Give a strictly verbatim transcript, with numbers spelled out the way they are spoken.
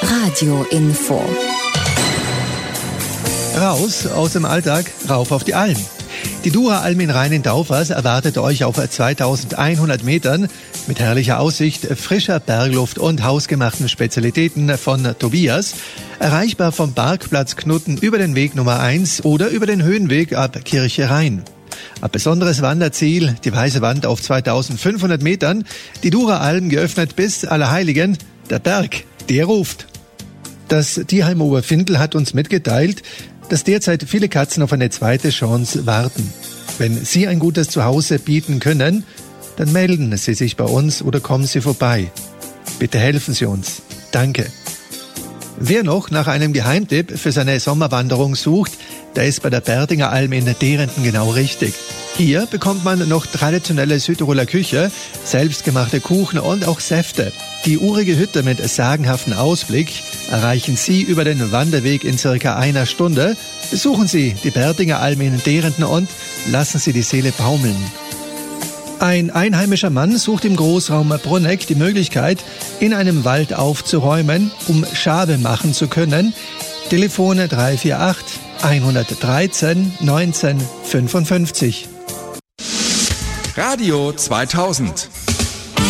Radio-Info. Raus aus dem Alltag, rauf auf die Alm. Die Dura-Alm in Rhein-in-Taufers erwartet euch auf zweitausendeinhundert Metern mit herrlicher Aussicht, frischer Bergluft und hausgemachten Spezialitäten von Tobias. Erreichbar vom Parkplatz Knutten über den Weg Nummer eins oder über den Höhenweg ab Kirche Rhein. Ein besonderes Wanderziel, die Weiße Wand auf zweitausendfünfhundert Metern. Die Dura-Alm geöffnet bis Allerheiligen. Der Berg, der ruft. Das Tierheim Oberfindel hat uns mitgeteilt, dass derzeit viele Katzen auf eine zweite Chance warten. Wenn Sie ein gutes Zuhause bieten können, dann melden Sie sich bei uns oder kommen Sie vorbei. Bitte helfen Sie uns. Danke. Wer noch nach einem Geheimtipp für seine Sommerwanderung sucht, der ist bei der Berdinger Alm in Derenden genau richtig. Hier bekommt man noch traditionelle Südtiroler Küche, selbstgemachte Kuchen und auch Säfte. Die urige Hütte mit sagenhaftem Ausblick erreichen Sie über den Wanderweg in circa einer Stunde. Besuchen Sie die Berdinger Alm in Derenden und lassen Sie die Seele baumeln. Ein einheimischer Mann sucht im Großraum Brunegg die Möglichkeit, in einem Wald aufzuräumen, um Schabe machen zu können. Telefone drei vier acht, hundertdreizehn, neunzehn fünfundfünfzig. Radio zweitausend.